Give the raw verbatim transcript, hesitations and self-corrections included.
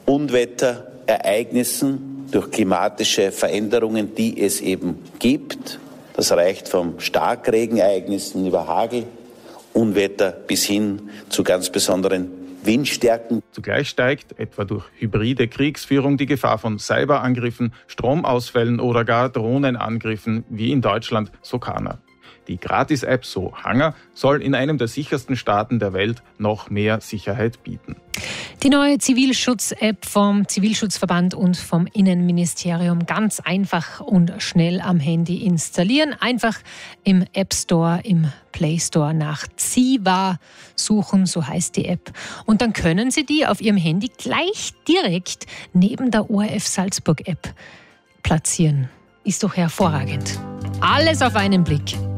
Unwetterereignissen, durch klimatische Veränderungen, die es eben gibt. Das reicht vom Starkregenereignissen über Hagel, Unwetter bis hin zu ganz besonderen Windstärken. Zugleich steigt, etwa durch hybride Kriegsführung, die Gefahr von Cyberangriffen, Stromausfällen oder gar Drohnenangriffen, wie in Deutschland Socana. Die Gratis-App SoHanger soll in einem der sichersten Staaten der Welt noch mehr Sicherheit bieten. Die neue Zivilschutz-App vom Zivilschutzverband und vom Innenministerium ganz einfach und schnell am Handy installieren. Einfach im App Store, im Play Store nach Ziva suchen, so heißt die App. Und dann können Sie die auf Ihrem Handy gleich direkt neben der O R F Salzburg App platzieren. Ist doch hervorragend. Alles auf einen Blick.